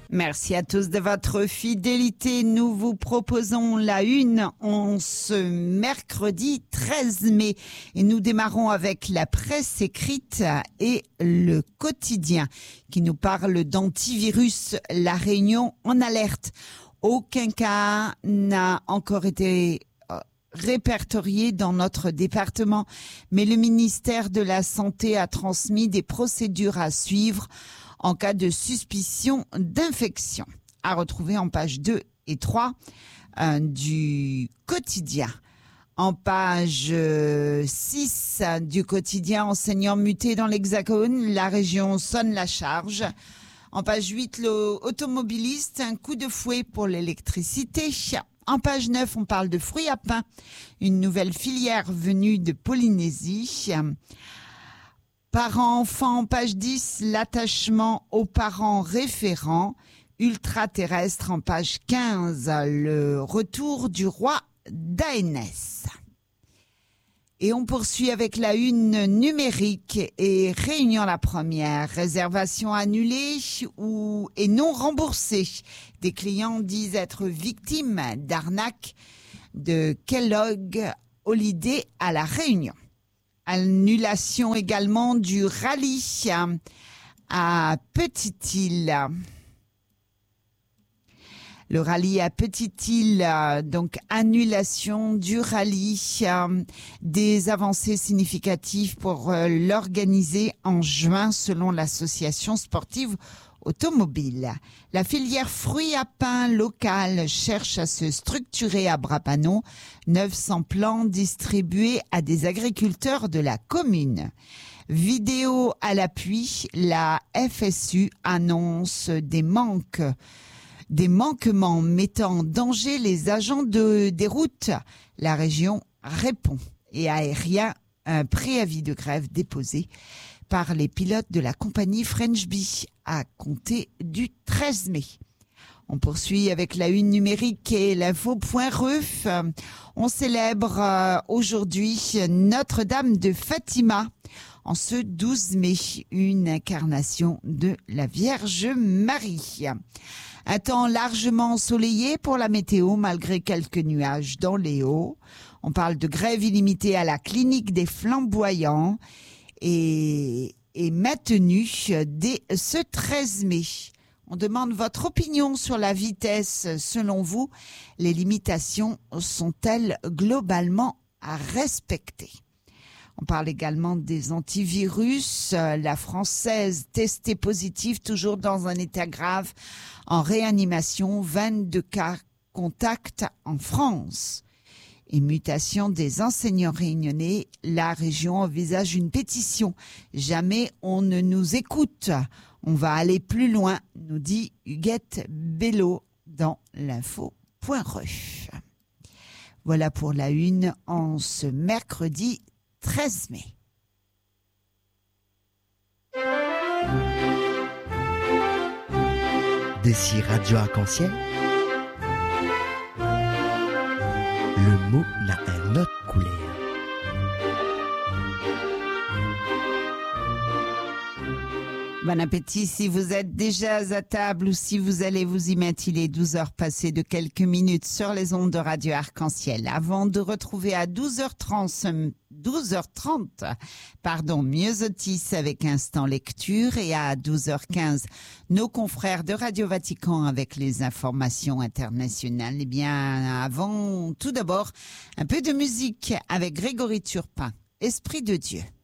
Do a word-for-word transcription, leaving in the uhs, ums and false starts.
Merci à tous de votre fidélité. Nous vous proposons la une en ce mercredi treize mai. Et nous démarrons avec la presse écrite et le quotidien qui nous parle d'antivirus. La Réunion en alerte. Aucun cas n'a encore été répertorié dans notre département, mais le ministère de la Santé a transmis des procédures à suivre en cas de suspicion d'infection. À retrouver en page deux et trois euh, du quotidien. En page euh, six du quotidien, enseignants mutés dans l'Hexagone, la région sonne la charge. En page huit, l'automobiliste, un coup de fouet pour l'électricité. En page neuf, on parle de fruits à pain, une nouvelle filière venue de Polynésie. Parents-enfants, page dix, l'attachement aux parents référents. Ultraterrestre en page quinze, le retour du roi d'Aénès. Et on poursuit avec la une numérique et Réunion la première. Réservation annulée ou et non remboursée. Des clients disent être victimes d'arnaques de Kellogg Holiday à la Réunion. Annulation également du rallye à Petite-Île. Le rallye à Petite-Île, donc annulation du rallye, des avancées significatives pour l'organiser en juin selon l'association sportive automobile. La filière fruits à pain locale cherche à se structurer à Brabano. neuf cents plants distribués à des agriculteurs de la commune. Vidéo à l'appui, la F S U annonce des manques, des manquements mettant en danger les agents de, des routes. La région répond. Et aérien, un préavis de grève déposé par les pilotes de la compagnie French Bee à compter du treize mai. On poursuit avec la une numérique et l'info.ref. On célèbre aujourd'hui Notre-Dame de Fatima en ce douze mai, une incarnation de la Vierge Marie. Un temps largement ensoleillé pour la météo malgré quelques nuages dans les hauts. On parle de grève illimitée à la clinique des Flamboyants et est maintenue dès ce treize mai. On demande votre opinion sur la vitesse. Selon vous, les limitations sont-elles globalement à respecter? On parle également des antivirus. La Française testée positive, toujours dans un état grave, en réanimation, vingt-deux cas contacts en France. Et mutation des enseignants réunionnais, la région envisage une pétition. Jamais on ne nous écoute. On va aller plus loin, nous dit Huguette Bello dans l'info.ref. Voilà pour la une en ce mercredi treize mai. D'ici Radio Arc-en-Ciel, le mot n'a un autre couleur. Bon appétit si vous êtes déjà à table ou si vous allez vous y mettre. Il est douze heures passées de quelques minutes sur les ondes de Radio Arc-en-Ciel. Avant de retrouver à douze heures trente, douze heures trente, pardon, Myosotis avec Instant Lecture et à douze heures quinze, nos confrères de Radio Vatican avec les informations internationales. Eh bien, avant, tout d'abord, un peu de musique avec Grégory Turpin, Esprit de Dieu.